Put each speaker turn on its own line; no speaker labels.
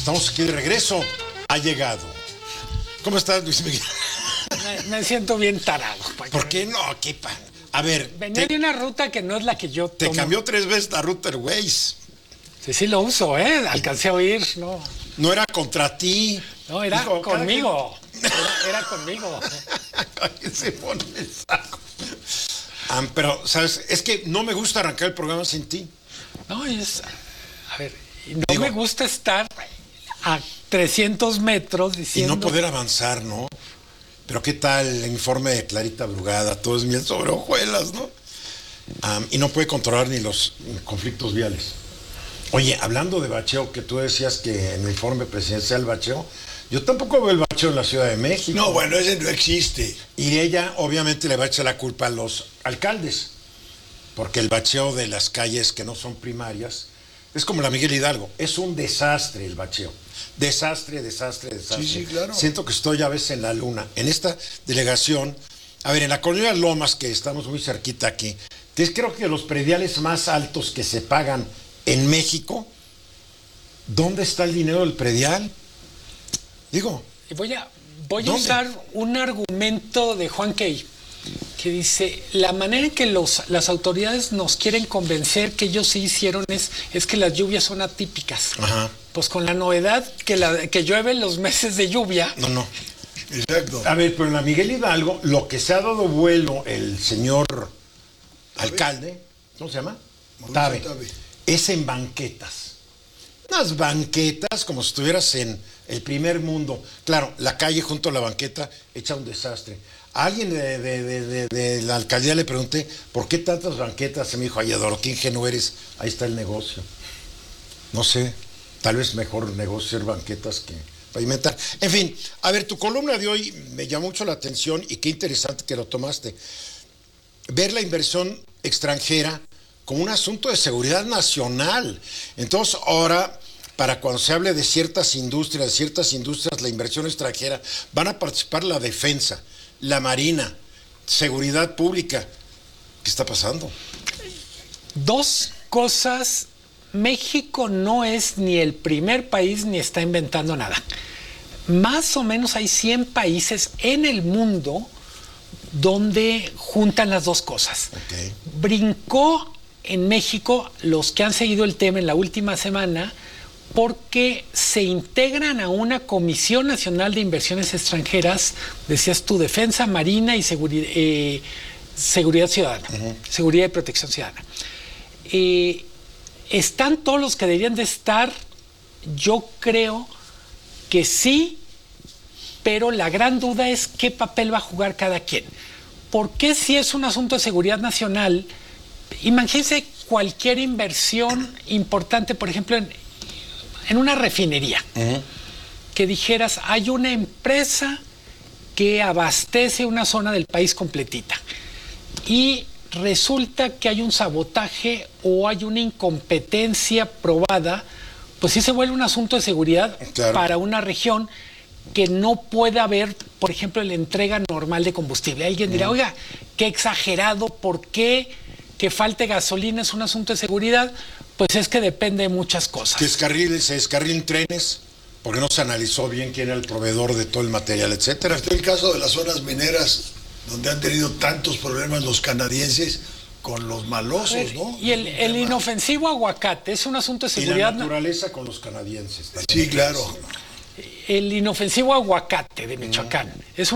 Estamos aquí de regreso. Ha llegado. ¿Cómo estás, Luis Miguel?
Me siento bien tarado.
¿Por qué no? A ver.
Venía de una ruta que no es la que yo tomo.
Te cambió 3 veces la ruta el Waze.
Sí lo uso, alcancé a oír, ¿no?
No era contra ti.
No, era conmigo. Era conmigo.
Se pone el saco. Pero, ¿sabes? Es que no me gusta arrancar el programa sin ti.
No, a ver, me gusta estar a 300 metros diciendo...
Y no poder avanzar, ¿no? Pero ¿qué tal el informe de Clarita Brugada? Todo es miel sobre hojuelas, ¿no? Y no puede controlar ni los conflictos viales. Oye, hablando de bacheo, que tú decías que en el informe presidencial bacheo, yo tampoco veo el bacheo en la Ciudad de México.
No, bueno, ese no existe.
Y ella obviamente le va a echar la culpa a los alcaldes, porque el bacheo de las calles que no son primarias es como la Miguel Hidalgo, es un desastre el bacheo. Desastre.
Sí, claro.
Siento que estoy a veces en la luna. En esta delegación, a ver, en la colonia Lomas, que estamos muy cerquita aquí, creo que los prediales más altos que se pagan en México, ¿dónde está el dinero del predial? Digo,
voy a usar un argumento de Juan Key, que dice, la manera en que las autoridades nos quieren convencer que ellos sí hicieron es que las lluvias son atípicas.
Ajá.
Pues con la novedad que llueve en los meses de lluvia.
No.
Exacto.
A ver, pero en la Miguel Hidalgo, lo que se ha dado vuelo el señor alcalde, ¿cómo se llama? Tabe. Es en banquetas. Unas banquetas como si estuvieras en el primer mundo. Claro, la calle junto a la banqueta echa un desastre. A alguien de la alcaldía le pregunté, ¿por qué tantas banquetas? Y me dijo, ay, Adoro, qué ingenuo eres. Ahí está el negocio. No sé, tal vez mejor negocio ser banquetas que pavimentar. En fin, a ver, tu columna de hoy me llamó mucho la atención y qué interesante que lo tomaste. Ver la inversión extranjera como un asunto de seguridad nacional. Entonces, ahora, para cuando se hable de ciertas industrias, la inversión extranjera, van a participar la defensa, la marina, seguridad pública. ¿Qué está pasando?
Dos cosas. México no es ni el primer país ni está inventando nada. Más o menos hay 100 países en el mundo donde juntan las dos cosas.
Okay.
Brincó en México los que han seguido el tema en la última semana porque se integran a una Comisión Nacional de Inversiones Extranjeras, decías tú, Defensa, Marina y Seguridad Ciudadana, Seguridad y Protección Ciudadana. ¿Están todos los que deberían de estar? Yo creo que sí, pero la gran duda es qué papel va a jugar cada quien. Porque si es un asunto de seguridad nacional, imagínense cualquier inversión importante, por ejemplo, en una refinería, que dijeras, hay una empresa que abastece una zona del país completita y resulta que hay un sabotaje o hay una incompetencia probada, pues sí se vuelve un asunto de seguridad para una región que no puede haber, por ejemplo, la entrega normal de combustible. Alguien dirá, oiga, qué exagerado, ¿por qué que falte gasolina es un asunto de seguridad? Pues es que depende de muchas cosas.
Que se descarrilen trenes, porque no se analizó bien quién era el proveedor de todo el material, etcétera.
Está el caso de las zonas mineras, donde han tenido tantos problemas los canadienses con los malosos, ¿no?
Y el inofensivo aguacate es un asunto de seguridad.
Y la naturaleza con los canadienses.
Sí, claro.
El inofensivo aguacate de Michoacán es